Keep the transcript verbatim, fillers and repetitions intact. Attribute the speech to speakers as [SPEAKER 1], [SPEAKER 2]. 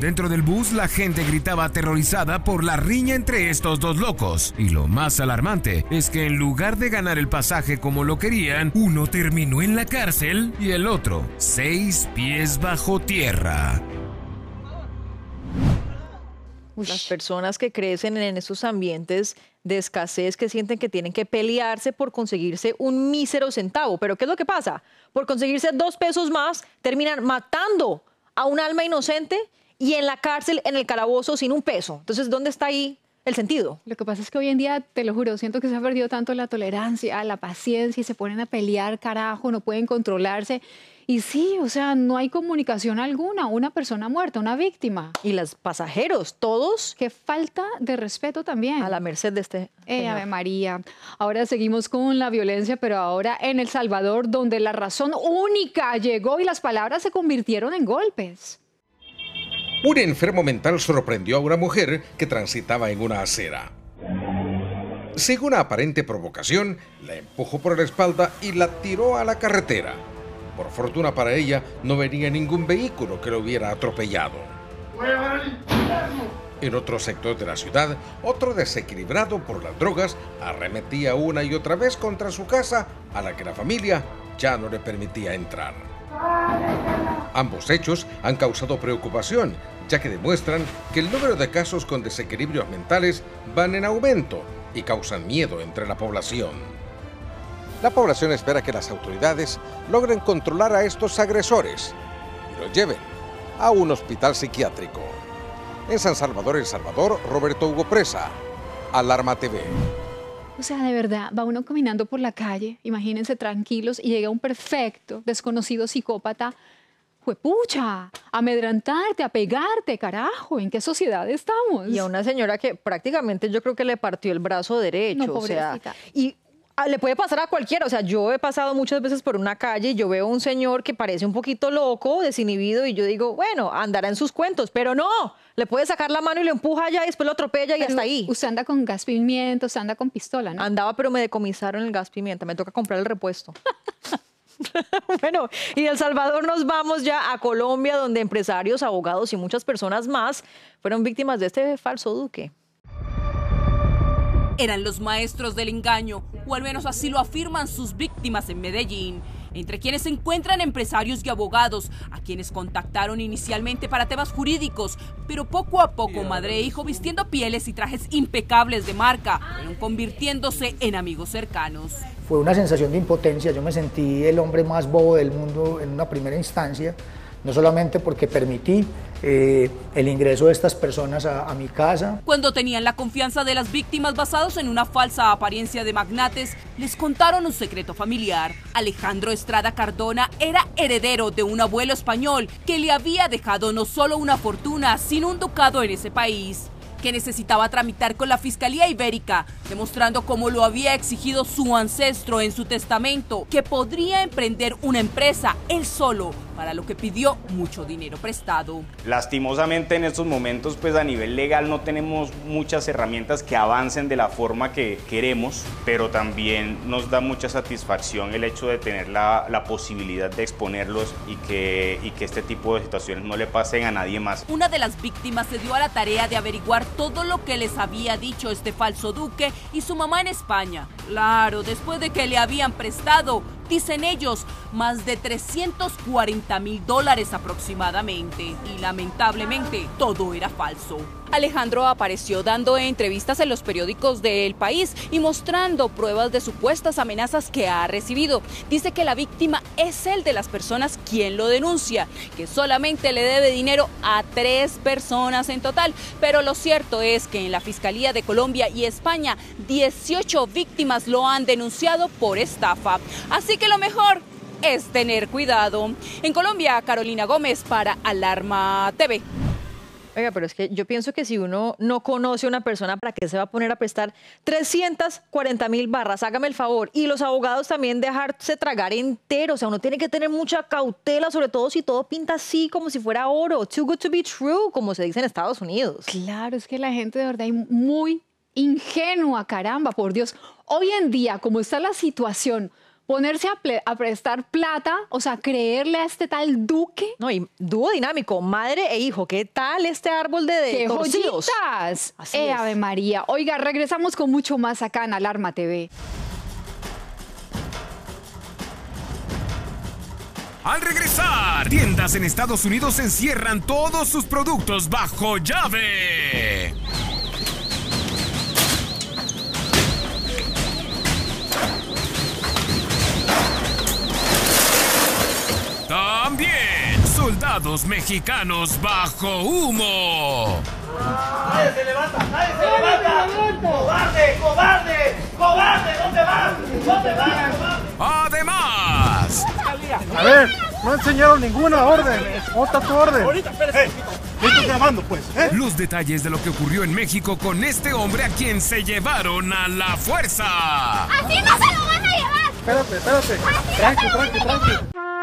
[SPEAKER 1] Dentro del bus, la gente gritaba aterrorizada por la riña entre estos dos locos. Y lo más alarmante es que en lugar de ganar el pasaje como lo querían, uno terminó en la cárcel y el otro seis pies bajo tierra.
[SPEAKER 2] Las personas que crecen en esos ambientes de escasez, que sienten que tienen que pelearse por conseguirse un mísero centavo. Pero ¿qué es lo que pasa? Por conseguirse dos pesos más, terminan matando a un alma inocente y en la cárcel, en el calabozo, sin un peso. Entonces, ¿dónde está ahí el sentido?
[SPEAKER 3] Lo que pasa es que hoy en día, te lo juro, siento que se ha perdido tanto la tolerancia, la paciencia, y se ponen a pelear, carajo, no pueden controlarse. Y sí, o sea, no hay comunicación alguna, una persona muerta, una víctima.
[SPEAKER 2] Y los pasajeros, todos.
[SPEAKER 3] Qué falta de respeto también.
[SPEAKER 2] A la merced de este
[SPEAKER 3] Eh, Ave María. Ahora seguimos con la violencia, pero ahora en El Salvador, donde la razón única llegó y las palabras se convirtieron en golpes.
[SPEAKER 4] Un enfermo mental sorprendió a una mujer que transitaba en una acera. Sin una aparente provocación, la empujó por la espalda y la tiró a la carretera. Por fortuna para ella, no venía ningún vehículo que lo hubiera atropellado. En otro sector de la ciudad, otro desequilibrado por las drogas arremetía una y otra vez contra su casa, a la que la familia ya no le permitía entrar. Ambos hechos han causado preocupación, ya que demuestran que el número de casos con desequilibrios mentales van en aumento y causan miedo entre la población. La población espera que las autoridades logren controlar a estos agresores y los lleven a un hospital psiquiátrico. En San Salvador, El Salvador, Roberto Hugo Presa, Alarma T V.
[SPEAKER 3] O sea, de verdad, va uno caminando por la calle, imagínense tranquilos, y llega un perfecto, desconocido psicópata. Juepucha, a amedrentarte, a pegarte, carajo, ¿en qué sociedad estamos?
[SPEAKER 2] Y a una señora que prácticamente yo creo que le partió el brazo derecho.
[SPEAKER 3] No,
[SPEAKER 2] o sea,
[SPEAKER 3] pobrecita.
[SPEAKER 2] y le puede pasar a cualquiera. O sea, yo he pasado muchas veces por una calle y yo veo a un señor que parece un poquito loco, desinhibido, y yo digo, bueno, andará en sus cuentos, pero no, le puede sacar la mano y lo empuja allá y después lo atropella y
[SPEAKER 3] Pero
[SPEAKER 2] hasta ahí.
[SPEAKER 3] Usted anda con gas pimienta, usted anda con pistola, ¿no?
[SPEAKER 2] Andaba, pero me decomisaron el gas pimienta, me toca comprar el repuesto. Bueno, y de El Salvador nos vamos ya a Colombia, donde empresarios, abogados y muchas personas más fueron víctimas de este falso duque.
[SPEAKER 5] Eran los maestros del engaño, o al menos así lo afirman sus víctimas en Medellín, entre quienes se encuentran empresarios y abogados, a quienes contactaron inicialmente para temas jurídicos, pero poco a poco madre e hijo, vistiendo pieles y trajes impecables de marca, fueron convirtiéndose en amigos cercanos.
[SPEAKER 6] Fue una sensación de impotencia, yo me sentí el hombre más bobo del mundo en una primera instancia, no solamente porque permití eh, el ingreso de estas personas a, a mi casa.
[SPEAKER 5] Cuando tenían la confianza de las víctimas basados en una falsa apariencia de magnates, les contaron un secreto familiar. Alejandro Estrada Cardona era heredero de un abuelo español que le había dejado no solo una fortuna, sino un ducado en ese país, que necesitaba tramitar con la Fiscalía Ibérica, demostrando cómo lo había exigido su ancestro en su testamento, que podría emprender una empresa él solo, para lo que pidió mucho dinero prestado.
[SPEAKER 7] Lastimosamente en estos momentos, pues a nivel legal no tenemos muchas herramientas que avancen de la forma que queremos, pero también nos da mucha satisfacción el hecho de tener la, la posibilidad de exponerlos y que, y que este tipo de situaciones no le pasen a nadie más.
[SPEAKER 5] Una de las víctimas se dio a la tarea de averiguar todo lo que les había dicho este falso duque y su mamá en España. Claro, después de que le habían prestado, dicen ellos, más de trescientos cuarenta mil dólares aproximadamente. Y lamentablemente, todo era falso. Alejandro apareció dando entrevistas en los periódicos del país y mostrando pruebas de supuestas amenazas que ha recibido. Dice que la víctima es él de las personas quien lo denuncia, que solamente le debe dinero a tres personas en total. Pero lo cierto es que en la Fiscalía de Colombia y España, dieciocho víctimas lo han denunciado por estafa. Así que lo mejor es tener cuidado. En Colombia, Carolina Gómez para Alarma T V.
[SPEAKER 2] Oiga, pero es que yo pienso que si uno no conoce a una persona, ¿para qué se va a poner a prestar trescientas cuarenta mil barras? Hágame el favor. Y los abogados también dejarse tragar entero. O sea, uno tiene que tener mucha cautela, sobre todo si todo pinta así, como si fuera oro. Too good to be true, como se dice en Estados Unidos.
[SPEAKER 3] Claro, es que la gente de verdad es muy ingenua, caramba, por Dios. Hoy en día, como está la situación ponerse a, a prestar plata, o sea, creerle a este tal Duque.
[SPEAKER 2] No, y dúo dinámico, madre e hijo. ¿Qué tal este árbol de, de
[SPEAKER 3] ¡Qué
[SPEAKER 2] torcidos?
[SPEAKER 3] joyitas!
[SPEAKER 2] Así
[SPEAKER 3] Eh,
[SPEAKER 2] es.
[SPEAKER 3] Ave María. Oiga, regresamos con mucho más acá en Alarma T V.
[SPEAKER 1] Al regresar, tiendas en Estados Unidos encierran todos sus productos bajo llave. También soldados mexicanos bajo humo.
[SPEAKER 8] ¡Nadie se levanta! ¡Nadie se levanta! ¡Cobarde! ¡Cobarde! ¡Cobarde! ¿Dónde vas? ¿Dónde vas? ¡Cobarde!
[SPEAKER 1] Además,
[SPEAKER 9] A ver, no enseñaron ninguna orden. ¿Otra tu orden?
[SPEAKER 8] Ahorita, espérate.
[SPEAKER 9] ¿Qué estás grabando, pues? ¿Eh?
[SPEAKER 1] los detalles de lo que ocurrió en México con este hombre a quien se llevaron a la fuerza.
[SPEAKER 10] ¡Así no se lo van a llevar!
[SPEAKER 9] Espérate, espérate. Tranqui, tranqui, tranqui.